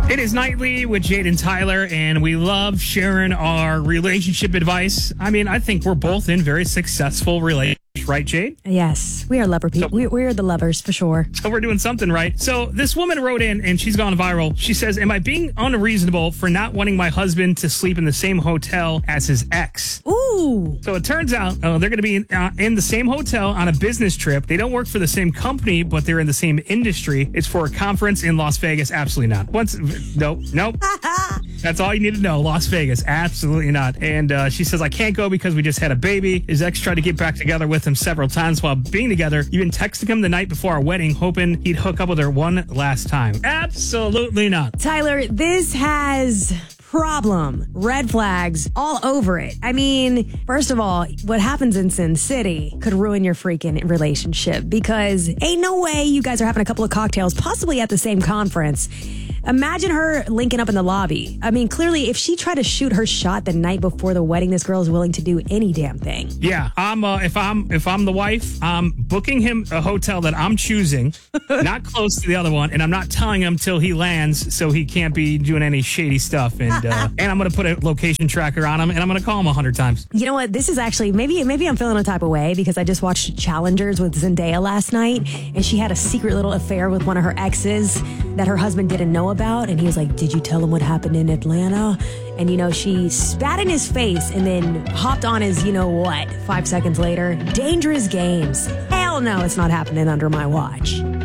It is Nightly with Jade and Tyler, and we love sharing our relationship advice. I mean, I think we're both in very successful relationships, right, Jade? Yes, we are lover people. We're the lovers for sure. So we're doing something right. So this woman wrote in, and she's gone viral. She says, am I being unreasonable for not wanting my husband to sleep in the same hotel as his ex? Ooh. So it turns out they're going to be in the same hotel on a business trip. They don't work for the same company, but they're in the same industry. It's for a conference in Las Vegas. Absolutely not. Nope. That's all you need to know. Las Vegas. Absolutely not. And she says, I can't go because we just had a baby. His ex tried to get back together with him several times while being together. Even texted him the night before our wedding, hoping he'd hook up with her one last time. Absolutely not. Tyler, this has problem. Red flags all over it. I mean, first of all, what happens in Sin City could ruin your freaking relationship because ain't no way you guys are having a couple of cocktails, possibly at the same conference. Imagine her linking up in the lobby. I mean, clearly, if she tried to shoot her shot the night before the wedding, this girl is willing to do any damn thing. Yeah, if I'm the wife, I'm booking him a hotel that I'm choosing, not close to the other one, and I'm not telling him till he lands, so he can't be doing any shady stuff. And I'm gonna put a location tracker on him, and I'm gonna call him 100 times. You know what? This is actually maybe I'm feeling a type of way because I just watched Challengers with Zendaya last night, and she had a secret little affair with one of her exes that her husband didn't know about, and he was like, did you tell him what happened in Atlanta? And she spat in his face and then hopped on his 5 seconds later. Dangerous games. Hell no, it's not happening under my watch.